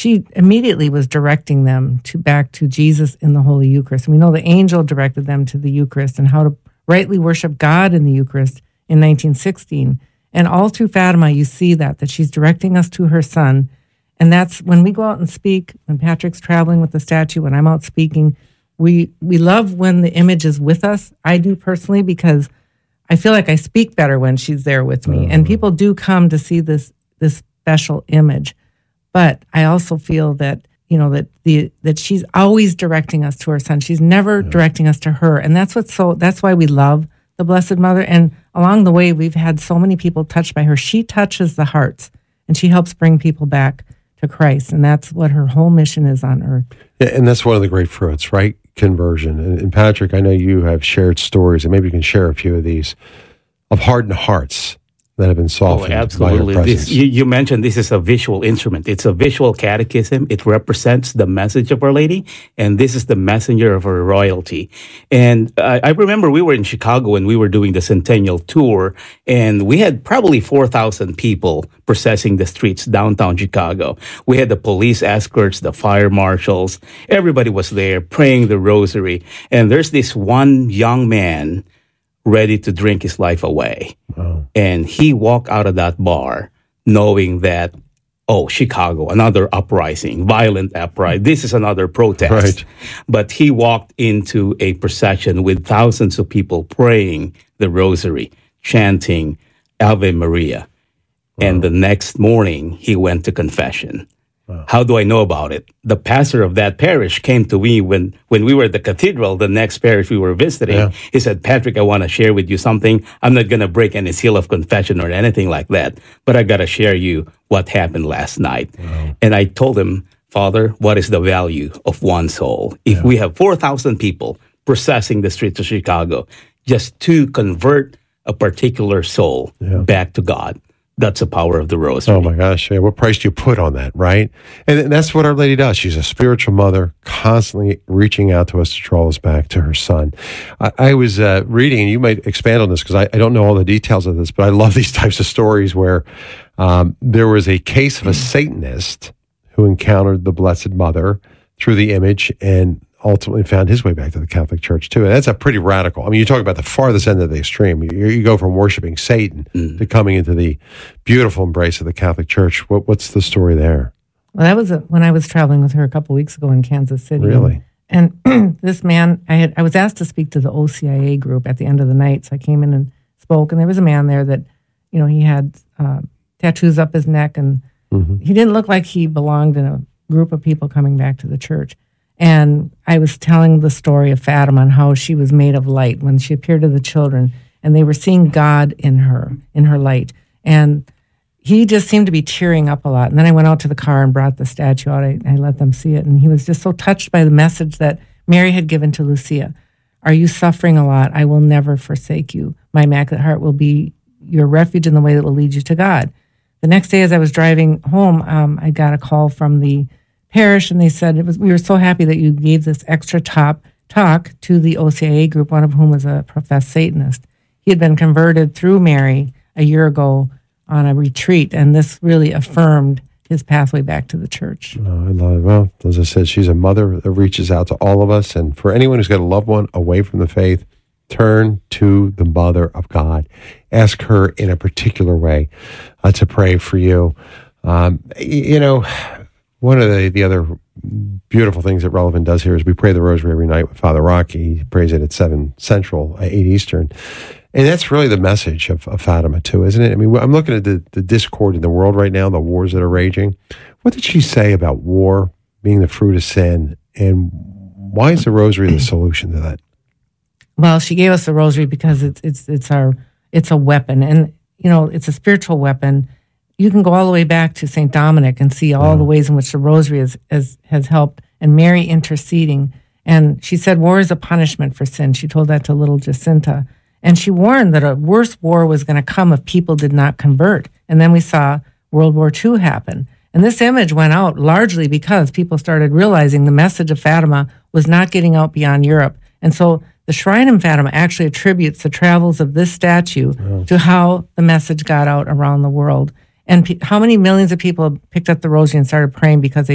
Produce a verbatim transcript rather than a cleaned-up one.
she immediately was directing them to back to Jesus in the Holy Eucharist. And we know the angel directed them to the Eucharist and how to rightly worship God in the Eucharist in nineteen sixteen. And all through Fatima, you see that, that she's directing us to her son. And that's when we go out and speak, when Patrick's traveling with the statue, when I'm out speaking, we we love when the image is with us. I do personally, because I feel like I speak better when she's there with me. Mm-hmm. And people do come to see this this special image. But I also feel that, you know, that the that she's always directing us to her son. She's never yeah. directing us to her. And that's what's so that's why we love the Blessed Mother. And along the way, we've had so many people touched by her. She touches the hearts, and she helps bring people back to Christ. And that's what her whole mission is on earth. Yeah, and that's one of the great fruits, right? Conversion. And, and Patrick, I know you have shared stories, and maybe you can share a few of these, of hardened hearts that have been softened oh, absolutely. by your presence. This, you, you mentioned this is a visual instrument. It's a visual catechism. It represents the message of Our Lady, and this is the messenger of her royalty. And I, I remember we were in Chicago when we were doing the Centennial Tour, and we had probably four thousand people processing the streets downtown Chicago. We had the police escorts, the fire marshals. Everybody was there praying the rosary. And there's this one young man ready to drink his life away. Wow. And he walked out of that bar knowing that, oh, Chicago, another uprising, violent uprising. This is another protest. Right. But he walked into a procession with thousands of people praying the rosary, chanting Ave Maria. Wow. And the next morning, he went to confession. Wow. How do I know about it? The pastor of that parish came to me when, when we were at the cathedral, the next parish we were visiting. Yeah. He said, Patrick, I want to share with you something. I'm not going to break any seal of confession or anything like that, but I got to share you what happened last night. Wow. And I told him, Father, what is the value of one soul? If yeah. we have four thousand people processing the streets of Chicago just to convert a particular soul yeah. back to God, that's the power of the rosary. Oh, my gosh. Yeah, what price do you put on that, right? And that's what Our Lady does. She's a spiritual mother, constantly reaching out to us to draw us back to her son. I, I was uh, reading, and you might expand on this because I, I don't know all the details of this, but I love these types of stories where um, there was a case of a Satanist who encountered the Blessed Mother through the image and ultimately found his way back to the Catholic Church, too. And that's a pretty radical. I mean, you talk about the farthest end of the extreme. You, you go from worshiping Satan mm. to coming into the beautiful embrace of the Catholic Church. What, what's the story there? Well, that was a, when I was traveling with her a couple weeks ago in Kansas City. Really? And, and this man, I had I was asked to speak to the O C I A group at the end of the night, so I came in and spoke, and there was a man there that, you know, he had uh, tattoos up his neck, and mm-hmm. he didn't look like he belonged in a group of people coming back to the church. And I was telling the story of Fatima and how she was made of light when she appeared to the children, and they were seeing God in her, in her light. And he just seemed to be tearing up a lot. And then I went out to the car and brought the statue out. I, I let them see it. And he was just so touched by the message that Mary had given to Lucia. Are you suffering a lot? I will never forsake you. My Immaculate Heart will be your refuge in the way that will lead you to God. The next day as I was driving home, um, I got a call from the parish, and they said, it was we were so happy that you gave this extra top talk to the O C I A group, one of whom was a professed Satanist. He had been converted through Mary a year ago on a retreat, and this really affirmed his pathway back to the church. Oh, I love it. Well, as I said, she's a mother that reaches out to all of us, and for anyone who's got a loved one away from the faith, turn to the Mother of God. Ask her in a particular way uh, to pray for you. Um, you know, one of the, the other beautiful things that Relevant does here is we pray the rosary every night with Father Rocky. He prays it at seven Central, eight Eastern. And that's really the message of, of Fatima, too, isn't it? I mean, I'm looking at the, the discord in the world right now, the wars that are raging. What did she say about war being the fruit of sin? And why is the rosary the solution to that? Well, she gave us the rosary because it's it's it's our it's a weapon. And, you know, it's a spiritual weapon. You can go all the way back to Saint Dominic and see all yeah. the ways in which the rosary has, has, has helped, and Mary interceding. And she said war is a punishment for sin. She told that to little Jacinta. And she warned that a worse war was going to come if people did not convert. And then we saw World War Two happen. And this image went out largely because people started realizing the message of Fatima was not getting out beyond Europe. And so the Shrine of Fatima actually attributes the travels of this statue wow. to how the message got out around the world. And pe- how many millions of people picked up the rosary and started praying because they